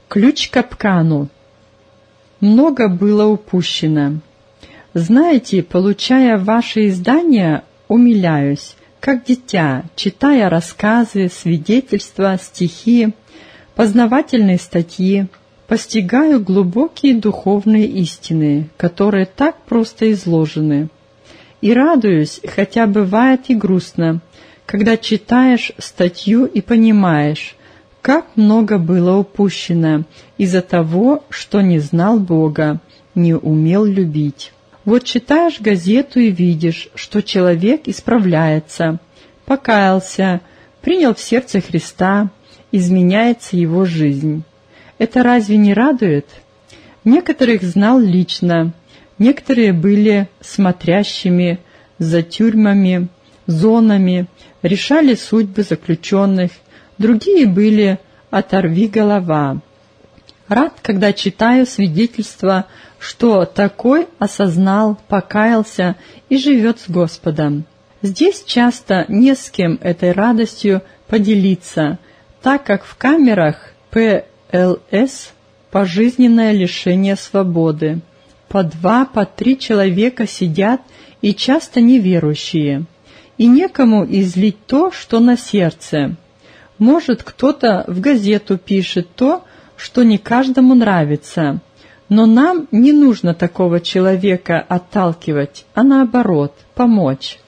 Ключ к капкану. Много было упущено. Знаете, получая ваши издания, умиляюсь, как дитя, читая рассказы, свидетельства, стихи, познавательные статьи, постигаю глубокие духовные истины, которые так просто изложены. И радуюсь, хотя бывает и грустно, когда читаешь статью и понимаешь, как много было упущено из-за того, что не знал Бога, не умел любить. Вот читаешь газету и видишь, что человек исправляется, покаялся, принял в сердце Христа, изменяется его жизнь. Это разве не радует? Некоторых знал лично, некоторые были смотрящими за тюрьмами, зонами, решали судьбы заключенных, другие были «оторви голова». Рад, когда читаю свидетельства, что такой осознал, покаялся и живет с Господом. Здесь часто не с кем этой радостью поделиться, так как в камерах ПЛС пожизненное лишение свободы. По 2, по 3 человека сидят и часто неверующие. И некому излить то, что на сердце. Может, кто-то в газету пишет то, что не каждому нравится, но нам не нужно такого человека отталкивать, а наоборот, помочь.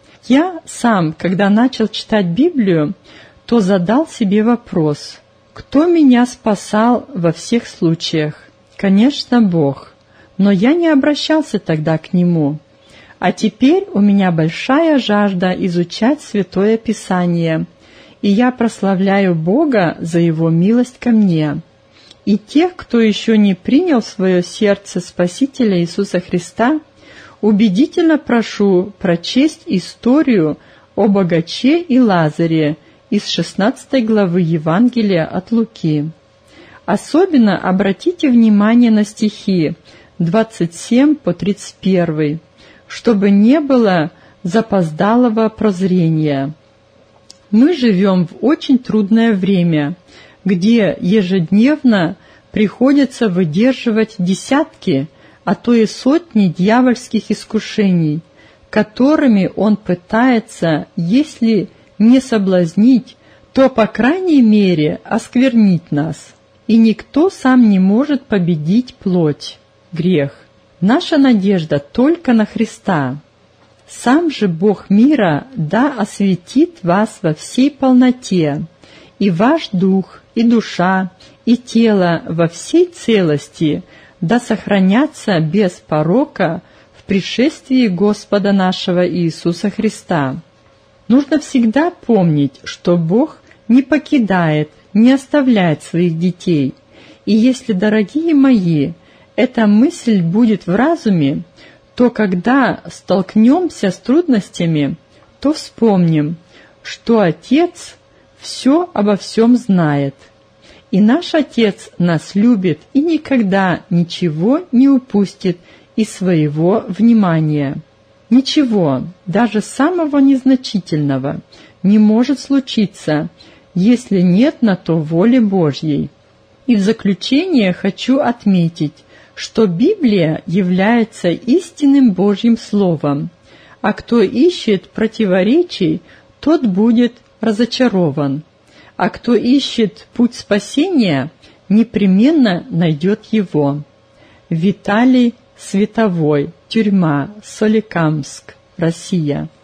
Я сам, когда начал читать Библию, то задал себе вопрос, кто меня спасал во всех случаях? Конечно, Бог, но я не обращался тогда к Нему. А теперь у меня большая жажда изучать Святое Писание, и я прославляю Бога за Его милость ко мне. И тех, кто еще не принял в свое сердце Спасителя Иисуса Христа, убедительно прошу прочесть историю о богаче и Лазаре из 16 главы Евангелия от Луки. Особенно обратите внимание на стихи 27 по 31, чтобы не было запоздалого прозрения. Мы живем в очень трудное время, где ежедневно приходится выдерживать десятки, а то и сотни дьявольских искушений, которыми он пытается, если не соблазнить, то, по крайней мере, осквернить нас. И никто сам не может победить плоть, грех. Наша надежда только на Христа. Сам же Бог мира да осветит вас во всей полноте, и ваш дух, и душа, и тело во всей целости да сохранятся без порока в пришествии Господа нашего Иисуса Христа. Нужно всегда помнить, что Бог не покидает, не оставляет своих детей. И если, дорогие мои, эта мысль будет в разуме, то когда столкнемся с трудностями, то вспомним, что Отец все обо всем знает. И наш Отец нас любит и никогда ничего не упустит из своего внимания. Ничего, даже самого незначительного, не может случиться, если нет на то воли Божьей. И в заключение хочу отметить, что Библия является истинным Божьим Словом, а кто ищет противоречий, тот будет разочарован, а кто ищет путь спасения, непременно найдет его. Виталий Световой, тюрьма, Соликамск, Россия.